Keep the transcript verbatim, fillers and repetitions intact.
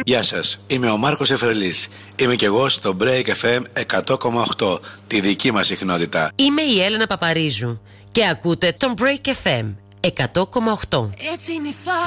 Γεια σας, είμαι ο Μάρκος Εφρελής. Είμαι κι εγώ στο Break εφ εμ εκατό κόμμα οκτώ, τη δική μας συχνότητα. Είμαι η Έλενα Παπαρίζου και ακούτε τον Break εφ εμ εκατό κόμμα οκτώ. Έτσι είναι η φάση.